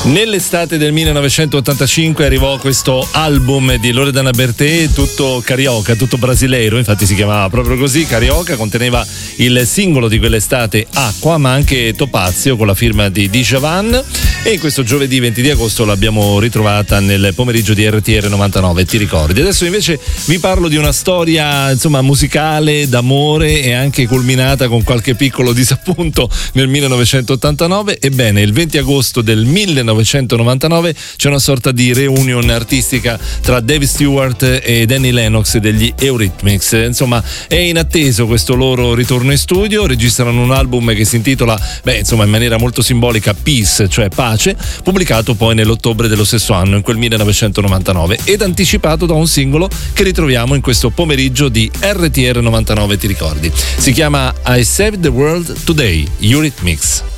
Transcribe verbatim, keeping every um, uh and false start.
Nell'estate del millenovecentottantacinque arrivò questo album di Loredana Bertè, tutto carioca, tutto brasileiro, infatti si chiamava proprio così, Carioca. Conteneva il singolo di quell'estate, Acqua, ma anche Topazio con la firma di Djavan, e in questo giovedì venti di agosto l'abbiamo ritrovata nel pomeriggio di R T R novantanove, ti ricordi? Adesso invece vi parlo di una storia, insomma, musicale, d'amore e anche culminata con qualche piccolo disappunto nel millenovecentottantanove. Ebbene, il venti agosto del millenovecentonovantanove c'è una sorta di reunion artistica tra David Stewart e Danny Lennox degli Eurythmics. Insomma, è inatteso questo loro ritorno in studio, registrano un album che si intitola, beh, insomma, in maniera molto simbolica, Peace, cioè pace, pubblicato poi nell'ottobre dello stesso anno, in quel millenovecentonovantanove, ed anticipato da un singolo che ritroviamo in questo pomeriggio di R T R novantanove, ti ricordi? Si chiama I Saved the World Today, Eurythmics.